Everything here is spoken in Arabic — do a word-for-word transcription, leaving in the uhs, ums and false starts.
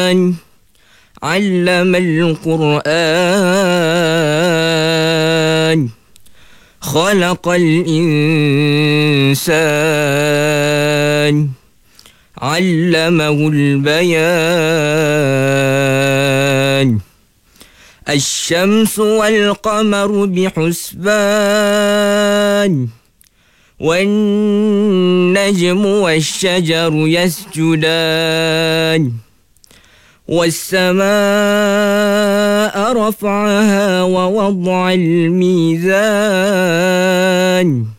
علم القرآن خلق الإنسان علمه البيان الشمس والقمر بحسبان والنجم والشجر يسجدان والسماء رفعها ووضع الميزان